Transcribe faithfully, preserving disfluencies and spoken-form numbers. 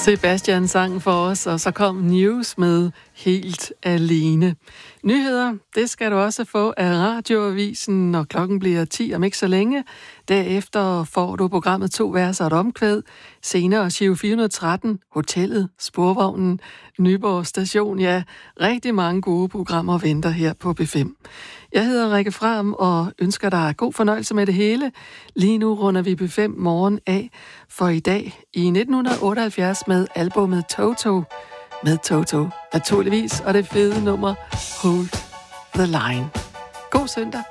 Sebastian sang for os, og så kom News med Helt Alene. Nyheder, det skal du også få af Radioavisen, når klokken bliver ti om ikke så længe. Derefter får du programmet To Verser og et Omkvæd. Senere Giro fire hundrede og tretten, Hotellet, Sporvognen, Nyborg Station. Ja, rigtig mange gode programmer venter her på B fem. Jeg hedder Rikke Fram og ønsker dig god fornøjelse med det hele. Lige nu runder vi B fem morgen af for i dag i nitten otteoghalvfjerds med albummet Toto. Med Toto, naturligvis, og det fede nummer Hold the Line. God søndag.